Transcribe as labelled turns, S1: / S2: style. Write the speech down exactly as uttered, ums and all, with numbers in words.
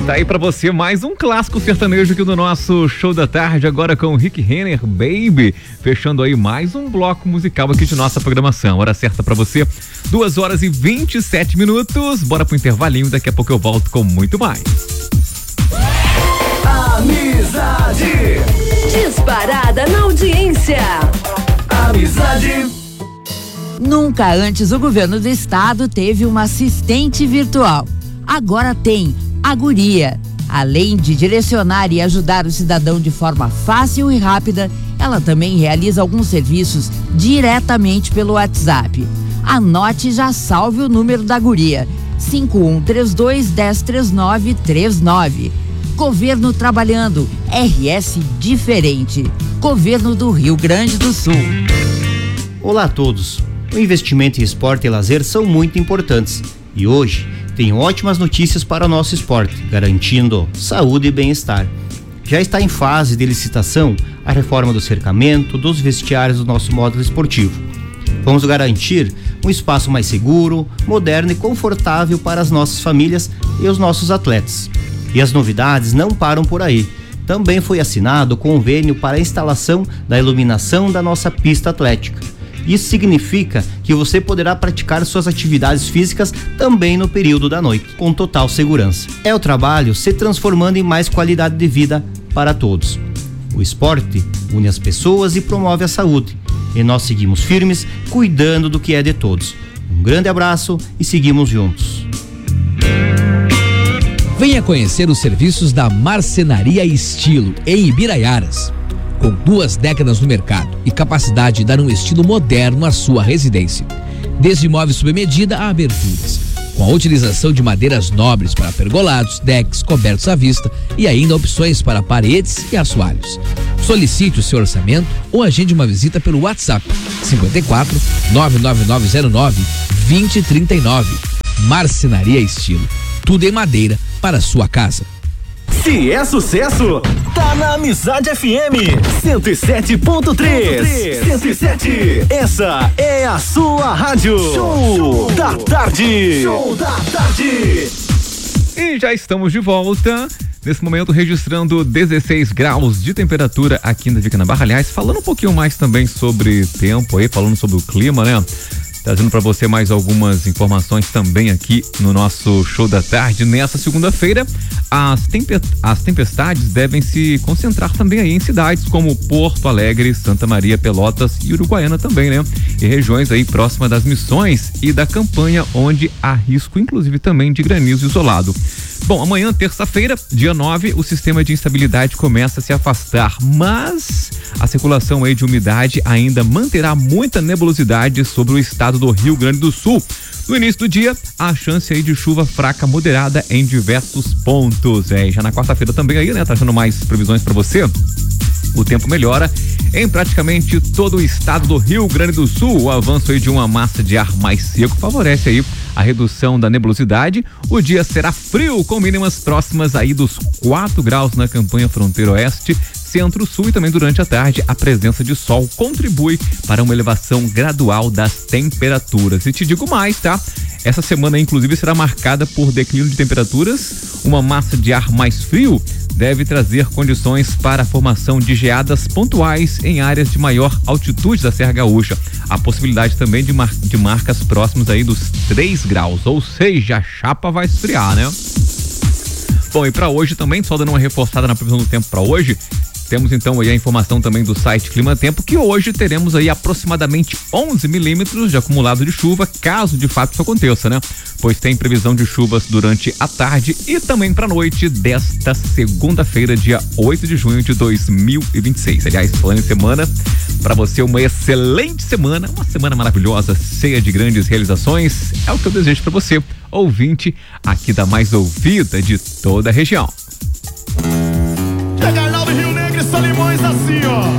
S1: Tá aí pra você mais um clássico sertanejo aqui do nosso show da tarde, agora com o Rick Renner, Baby, fechando aí mais um bloco musical aqui de nossa programação. Hora certa pra você, duas horas e vinte e sete minutos. Bora pro intervalinho, daqui a pouco eu volto com muito mais.
S2: Amizade.
S3: Disparada na audiência.
S2: Amizade.
S4: Nunca antes o governo do estado teve uma assistente virtual. Agora tem a Guria. Além de direcionar e ajudar o cidadão de forma fácil e rápida, ela também realiza alguns serviços diretamente pelo WhatsApp. Anote e já salve o número da Guria: cinco um três dois, um zero três nove três nove. Governo trabalhando, R S diferente. Governo do Rio Grande do Sul.
S5: Olá a todos. O investimento em esporte e lazer são muito importantes e hoje tem ótimas notícias para o nosso esporte, garantindo saúde e bem-estar. Já está em fase de licitação a reforma do cercamento, dos vestiários do nosso módulo esportivo. Vamos garantir um espaço mais seguro, moderno e confortável para as nossas famílias e os nossos atletas. E as novidades não param por aí. Também foi assinado o convênio para a instalação da iluminação da nossa pista atlética. Isso significa que você poderá praticar suas atividades físicas também no período da noite, com total segurança. É o trabalho se transformando em mais qualidade de vida para todos. O esporte une as pessoas e promove a saúde. E nós seguimos firmes, cuidando do que é de todos. Um grande abraço e seguimos juntos.
S6: Venha conhecer os serviços da Marcenaria Estilo, em Ibiraiaras. Com duas décadas no mercado e capacidade de dar um estilo moderno à sua residência. Desde móveis sob medida a aberturas, com a utilização de madeiras nobres para pergolados, decks, cobertos à vista e ainda opções para paredes e assoalhos. Solicite o seu orçamento ou agende uma visita pelo WhatsApp cinquenta e quatro, nove nove nove zero nove, vinte trinta e nove. Marcenaria Estilo, tudo em madeira para a sua casa.
S2: Se é sucesso, tá na Amizade F M cento e sete ponto três. cento e sete. Essa é a sua rádio. Show da tarde. Show da tarde.
S1: E já estamos de volta. Nesse momento registrando dezesseis graus de temperatura aqui na Vica na Barra. Aliás, falando um pouquinho mais também sobre tempo aí, falando sobre o clima, né? Trazendo para você mais algumas informações também aqui no nosso show da tarde. Nessa segunda-feira, as, tempe- as tempestades devem se concentrar também aí em cidades como Porto Alegre, Santa Maria, Pelotas e Uruguaiana também, né? E regiões aí próximas das Missões e da Campanha, onde há risco inclusive também de granizo isolado. Bom, amanhã, terça-feira, dia nove, o sistema de instabilidade começa a se afastar, mas a circulação aí de umidade ainda manterá muita nebulosidade sobre o estado do Rio Grande do Sul. No início do dia, a chance aí de chuva fraca moderada em diversos pontos. É, já na quarta-feira também aí, né, trazendo mais previsões para você. O tempo melhora em praticamente todo o estado do Rio Grande do Sul. O avanço aí de uma massa de ar mais seco favorece aí a redução da nebulosidade. O dia será frio, com mínimas próximas aí dos quatro graus na Campanha Fronteira Oeste, Centro-Sul, e também durante a tarde a presença de sol contribui para uma elevação gradual das temperaturas. E te digo mais, tá? Essa semana inclusive será marcada por declínio de temperaturas. Uma massa de ar mais frio deve trazer condições para a formação de geadas pontuais em áreas de maior altitude da Serra Gaúcha. A possibilidade também de, mar, de marcas próximas aí dos três graus, ou seja, a chapa vai esfriar, né? Bom, e para hoje também, só dando uma reforçada na previsão do tempo para hoje, temos então aí a informação também do site Clima Tempo, que hoje teremos aí aproximadamente onze milímetros de acumulado de chuva, caso de fato isso aconteça, né? Pois tem previsão de chuvas durante a tarde e também para noite desta segunda-feira, dia oito de junho de dois mil e vinte e seis. Aliás, falando em semana, para você uma excelente semana, uma semana maravilhosa, cheia de grandes realizações, é o que eu desejo para você, ouvinte aqui da mais ouvida de toda a região.
S2: Carnaval do Rio Negro e Solimões assim, ó.